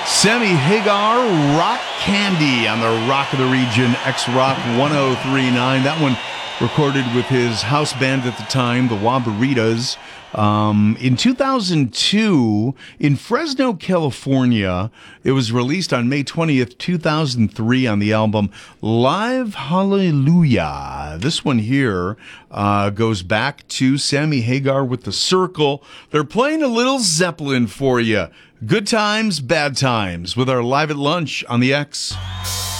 Sammy Hagar, Rock Candy on the Rock of the Region, X-Rock 1039. That one recorded with his house band at the time, the Wabaritas. In 2002, in Fresno, California, it was released on May 20th, 2003 on the album Live Hallelujah. This one here goes back to Sammy Hagar with the Circle. They're playing a little Zeppelin for you. Good times, bad times with our Live at Lunch on the X.